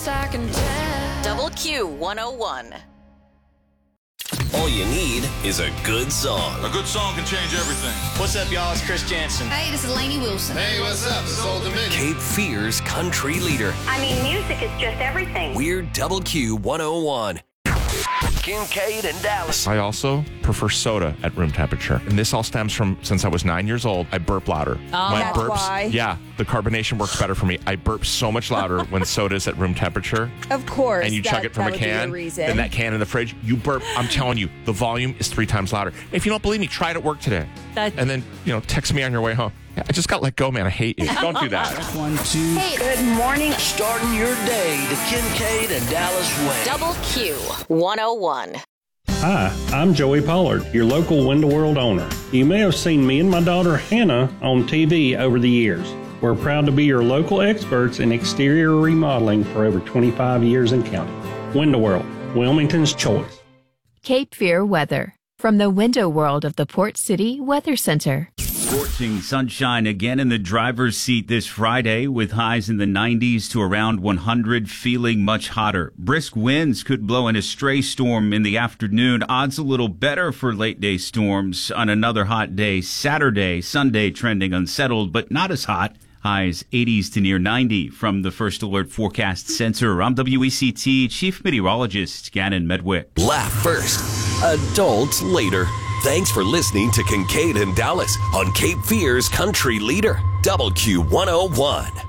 best I can tell. Double Q 101. All you need is a good song. A good song can change everything. What's up, y'all? It's Chris Jansen. Hey, this is Lainey Wilson. Hey, what's up? This is Old Dominion. Cape Fear's country leader. I mean, music is just everything. We're Double Q 101. Kincaid and Dallas. I also prefer soda at room temperature. And this all stems from since I was 9 years old, I burp louder. Oh, My that's burps, why. Yeah, the carbonation works better for me. I burp so much louder when soda's at room temperature. Of course. And you chug it from a can. Then that can in the fridge, you burp. I'm telling you, the volume is 3 times louder. If you don't believe me, try it at work today. And then, text me on your way home. I just got let go, man. I hate you. Don't do that. 1, 2. Hey, good morning. Starting your day the Kincaid and Dallas way. Double Q 101. Hi, I'm Joey Pollard, your local Window World owner. You may have seen me and my daughter Hannah on TV over the years. We're proud to be your local experts in exterior remodeling for over 25 years and counting. Window World, Wilmington's choice. Cape Fear weather from the Window World of the Port City Weather Center. Scorching sunshine again in the driver's seat this Friday with highs in the 90s to around 100, feeling much hotter. Brisk winds could blow in a stray storm in the afternoon. Odds a little better for late day storms on another hot day Saturday. Sunday trending unsettled, but not as hot. Highs 80s to near 90 from the First Alert Forecast Center. I'm WECT Chief Meteorologist Gannon Medwick. Laugh first, adults later. Thanks for listening to Kincaid and Dallas on Cape Fear's country leader, Double Q 101.